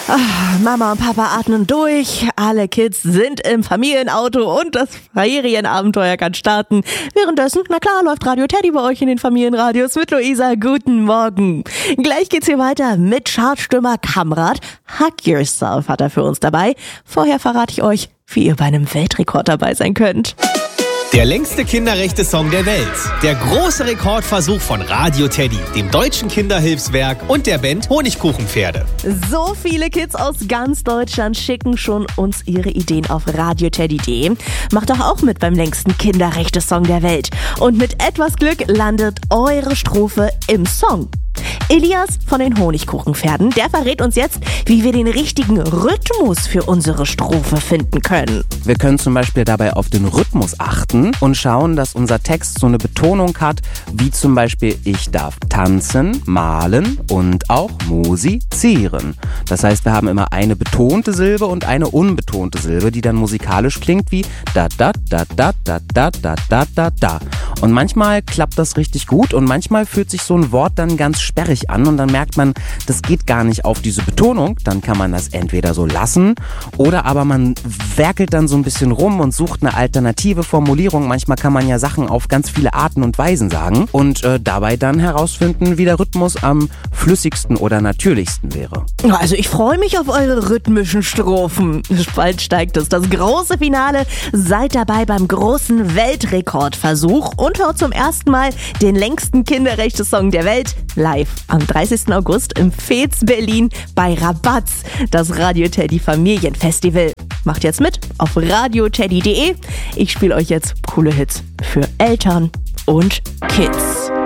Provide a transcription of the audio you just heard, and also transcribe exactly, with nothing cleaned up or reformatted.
Ach, Mama und Papa atmen durch, alle Kids sind im Familienauto und das Ferienabenteuer kann starten. Währenddessen, na klar, läuft Radio Teddy bei euch in den Familienradios mit Luisa. Guten Morgen. Gleich geht's hier weiter mit Chartstürmer Kamrat. Hug Yourself hat er für uns dabei. Vorher verrate ich euch, wie ihr bei einem Weltrekord dabei sein könnt. Der längste Kinderrechte-Song der Welt. Der große Rekordversuch von Radio Teddy, dem Deutschen Kinderhilfswerk und der Band Honigkuchenpferde. So viele Kids aus ganz Deutschland schicken schon uns ihre Ideen auf radioteddy punkt de. Macht doch auch mit beim längsten Kinderrechte-Song der Welt. Und mit etwas Glück landet eure Strophe im Song. Elias von den Honigkuchenpferden, der verrät uns jetzt, wie wir den richtigen Rhythmus für unsere Strophe finden können. Wir können zum Beispiel dabei auf den Rhythmus achten und schauen, dass unser Text so eine Betonung hat, wie zum Beispiel ich darf tanzen, malen und auch musizieren. Das heißt, wir haben immer eine betonte Silbe und eine unbetonte Silbe, die dann musikalisch klingt wie da da da da da da da da da da. Und manchmal klappt das richtig gut und manchmal fühlt sich so ein Wort dann ganz sperrig an und dann merkt man, das geht gar nicht auf diese Betonung. Dann kann man das entweder so lassen oder aber man werkelt dann so ein bisschen rum und sucht eine alternative Formulierung. Manchmal kann man ja Sachen auf ganz viele Arten und Weisen sagen und äh, dabei dann herausfinden, wie der Rhythmus am flüssigsten oder natürlichsten wäre. Also ich freue mich auf eure rhythmischen Strophen. Bald steigt es, das große Finale. Seid dabei beim großen Weltrekordversuch und hört zum ersten Mal den längsten Kinderrechte-Song der Welt live am dreißigsten August im Fez Berlin bei Rabatz, das Radio Teddy Familienfestival. Macht jetzt mit auf radioteddy punkt de. Ich spiele euch jetzt coole Hits für Eltern und Kids.